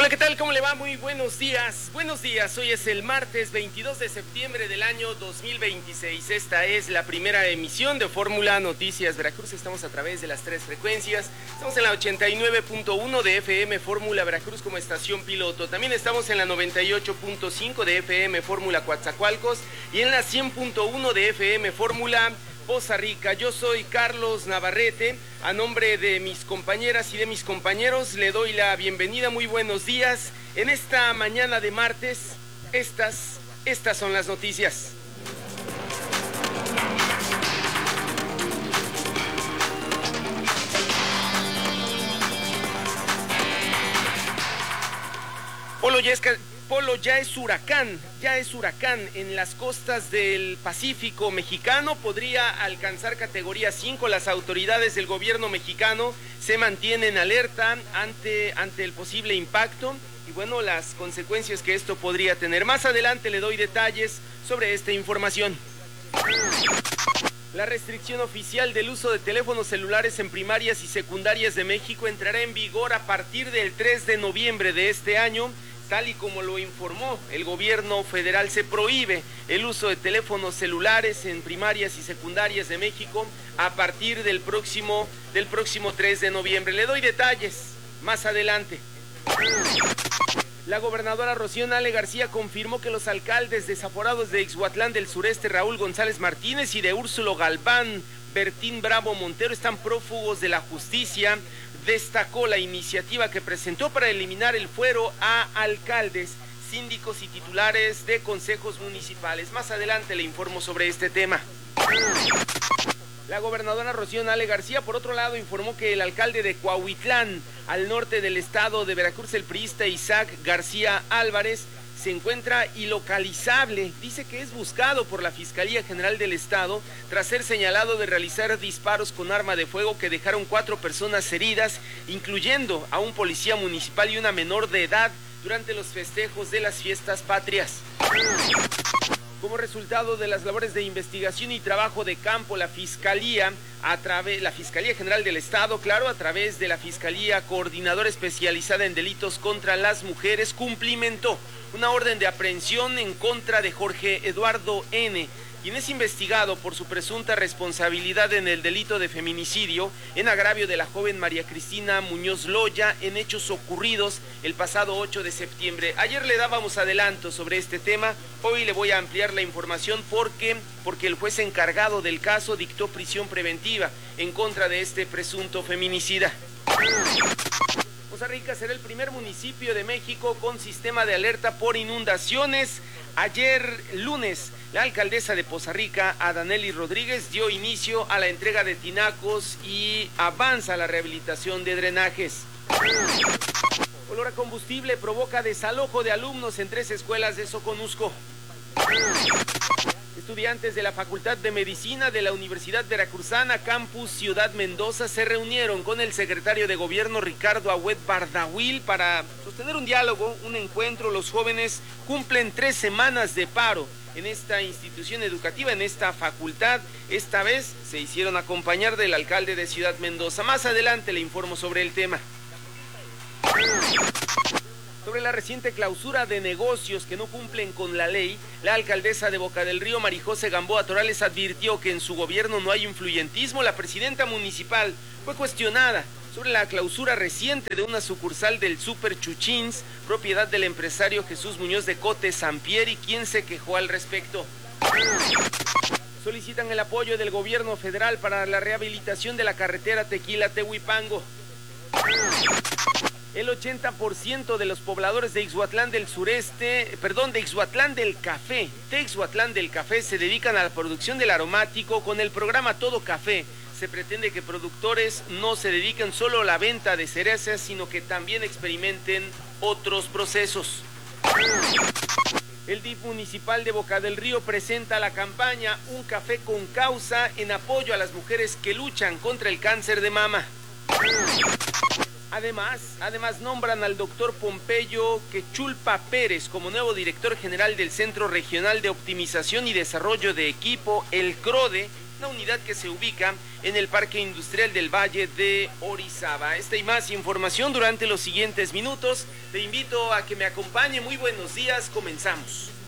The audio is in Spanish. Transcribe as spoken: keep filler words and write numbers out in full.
Hola, ¿qué tal? ¿Cómo le va? Muy buenos días. Buenos días. Hoy es el martes veintidós de septiembre del año dos mil veintiséis. Esta es la primera emisión de Fórmula Noticias Veracruz. Estamos a través de las tres frecuencias. Estamos en la ochenta y nueve punto uno de F M Fórmula Veracruz como estación piloto. También estamos en la noventa y ocho punto cinco de F M Fórmula Coatzacoalcos y en la cien punto uno de F M Fórmula Poza Rica. Yo soy Carlos Navarrete. A nombre de mis compañeras y de mis compañeros le doy la bienvenida. Muy buenos días. En esta mañana de martes, estas, estas son las noticias. Polo Yesca. Polo ya es huracán, ya es huracán en las costas del Pacífico mexicano, podría alcanzar categoría cinco. Las autoridades del gobierno mexicano se mantienen alerta ante, ante el posible impacto y bueno, las consecuencias que esto podría tener. Más adelante le doy detalles sobre esta información. La restricción oficial del uso de teléfonos celulares en primarias y secundarias de México entrará en vigor a partir del tres de noviembre de este año. Tal y como lo informó el gobierno federal, se prohíbe el uso de teléfonos celulares en primarias y secundarias de México a partir del próximo, del próximo tres de noviembre. Le doy detalles más adelante. La gobernadora Rocío Nale García confirmó que los alcaldes desaforados de Ixhuatlán del Sureste, Raúl González Martínez, y de Úrsulo Galván, Bertín Bravo Montero, están prófugos de la justicia. Destacó la iniciativa que presentó para eliminar el fuero a alcaldes, síndicos y titulares de consejos municipales. Más adelante le informo sobre este tema. La gobernadora Rocío Nale García, por otro lado, informó que el alcalde de Cuahuitlán, al norte del estado de Veracruz, el priista Isaac García Álvarez, se encuentra ilocalizable. Dice que es buscado por la Fiscalía General del Estado tras ser señalado de realizar disparos con arma de fuego que dejaron cuatro personas heridas, incluyendo a un policía municipal y una menor de edad durante los festejos de las fiestas patrias. Como resultado de las labores de investigación y trabajo de campo, la Fiscalía, a través, la Fiscalía General del Estado, claro, a través de la Fiscalía Coordinadora Especializada en Delitos contra las Mujeres, cumplimentó una orden de aprehensión en contra de Jorge Eduardo N., quien es investigado por su presunta responsabilidad en el delito de feminicidio en agravio de la joven María Cristina Muñoz Loya en hechos ocurridos el pasado ocho de septiembre. Ayer le dábamos adelanto sobre este tema, hoy le voy a ampliar la información porque, porque el juez encargado del caso dictó prisión preventiva en contra de este presunto feminicida. Poza Rica será el primer municipio de México con sistema de alerta por inundaciones. Ayer lunes, la alcaldesa de Poza Rica, Adanely Rodríguez, dio inicio a la entrega de tinacos y avanza la rehabilitación de drenajes. Olor a combustible provoca desalojo de alumnos en tres escuelas de Soconusco. Estudiantes de la Facultad de Medicina de la Universidad Veracruzana, Campus Ciudad Mendoza, se reunieron con el secretario de Gobierno Ricardo Agüed Bardahuil para sostener un diálogo, un encuentro. Los jóvenes cumplen tres semanas de paro en esta institución educativa, en esta facultad. Esta vez se hicieron acompañar del alcalde de Ciudad Mendoza. Más adelante le informo sobre el tema. Sobre la reciente clausura de negocios que no cumplen con la ley, la alcaldesa de Boca del Río, Marijose Gamboa Torales, advirtió que en su gobierno no hay influyentismo. La presidenta municipal fue cuestionada sobre la clausura reciente de una sucursal del Super Chuchins, propiedad del empresario Jesús Muñoz de Cote Sampieri, quien se quejó al respecto. Solicitan el apoyo del gobierno federal para la rehabilitación de la carretera Tequila-Tehuipango. El ochenta por ciento de los pobladores de Ixhuatlán del Sureste, perdón, de Ixhuatlán del Café, de Ixhuatlán del Café se dedican a la producción del aromático. Con el programa Todo Café se pretende que productores no se dediquen solo a la venta de cerezas, sino que también experimenten otros procesos. El D I F municipal de Boca del Río presenta la campaña Un Café con Causa en apoyo a las mujeres que luchan contra el cáncer de mama. Además, además nombran al doctor Pompeyo Quechulpa Pérez como nuevo director general del Centro Regional de Optimización y Desarrollo de Equipo, el CRODE, una unidad que se ubica en el Parque Industrial del Valle de Orizaba. Esta y más información durante los siguientes minutos. Te invito a que me acompañe. Muy buenos días, comenzamos.